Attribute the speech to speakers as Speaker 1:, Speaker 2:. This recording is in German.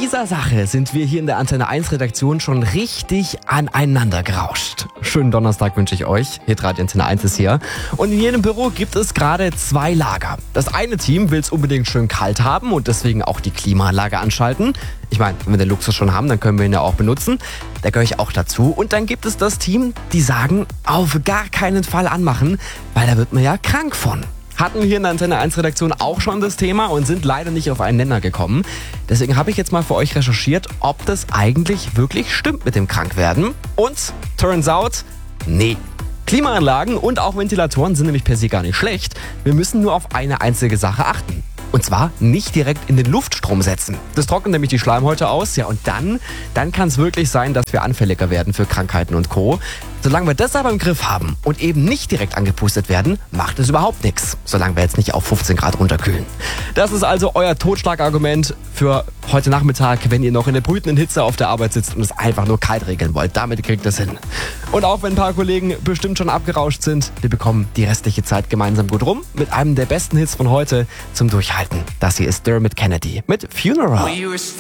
Speaker 1: dieser Sache sind wir hier in der Antenne 1 Redaktion schon richtig aneinander gerauscht. Schönen Donnerstag wünsche ich euch. Hitradio Antenne 1 ist hier. Und in jedem Büro gibt es gerade 2 Lager. Das eine Team will es unbedingt schön kalt haben und deswegen auch die Klimaanlage anschalten. Ich meine, wenn wir den Luxus schon haben, dann können wir ihn ja auch benutzen. Da gehöre ich auch dazu. Und dann gibt es das Team, die sagen, auf gar keinen Fall anmachen, weil da wird man ja krank von. Hatten wir hier in der Antenne 1 Redaktion auch schon das Thema und sind leider nicht auf einen Nenner gekommen. Deswegen habe ich jetzt mal für euch recherchiert, ob das eigentlich wirklich stimmt mit dem Krankwerden. Und turns out, nee. Klimaanlagen und auch Ventilatoren sind nämlich per se gar nicht schlecht. Wir müssen nur auf eine einzige Sache achten. Und zwar nicht direkt in den Luftstrom setzen. Das trocknet nämlich die Schleimhäute aus. Ja, und dann kann es wirklich sein, dass wir anfälliger werden für Krankheiten und Co. Solange wir das aber im Griff haben und eben nicht direkt angepustet werden, macht es überhaupt nichts. Solange wir jetzt nicht auf 15 Grad runterkühlen. Das ist also euer Totschlagargument für heute Nachmittag, wenn ihr noch in der brütenden Hitze auf der Arbeit sitzt und es einfach nur kalt regeln wollt. Damit kriegt ihr es hin. Und auch wenn ein paar Kollegen bestimmt schon abgerauscht sind, wir bekommen die restliche Zeit gemeinsam gut rum mit einem der besten Hits von heute zum Durchhalten. Das hier ist Dermot Kennedy mit Funeral.